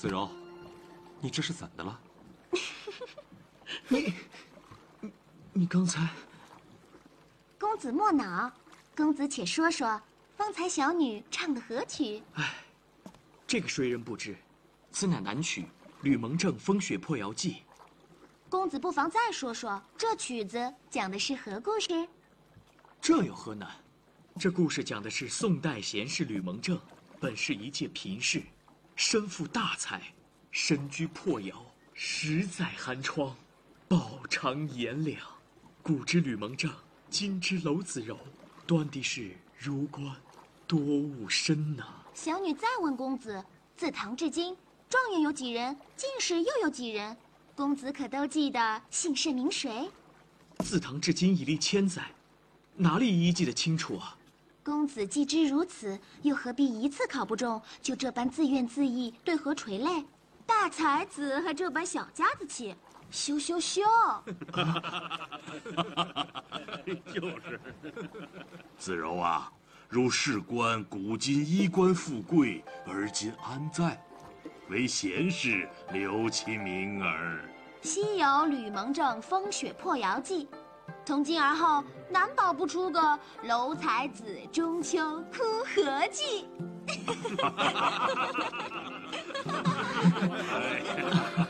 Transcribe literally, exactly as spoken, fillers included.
子柔，你这是怎的了？ 你，你，你刚才…… 公子莫恼，公子且说说，方才小女唱的何曲？ 哎，这个谁人不知？此乃南曲《吕蒙正风雪破窑记》。 公子不妨再说说，这曲子讲的是何故事？ 这有何难？这故事讲的是宋代贤士吕蒙正，本是一介贫士，身负大才，身居破窑，实在寒窗，饱尝炎凉。古之吕蒙正，今之娄子柔，端的是儒官多务深呐。 小女再问公子，自唐至今，状元有几人，进士又有几人？公子可都记得姓甚名谁？ 自唐至今已历千载，哪里一一记得清楚啊？ 公子既知如此，又何必一次考不中就这般自怨自艾，对何垂泪？大才子还这般小家子气，羞羞羞！ 就是。子柔啊，如仕官古今衣冠富贵，而今安在？唯贤士留其名耳。 昔有吕蒙正风雪破窑记，从今而后难保不出个娄才子中秋哭和记。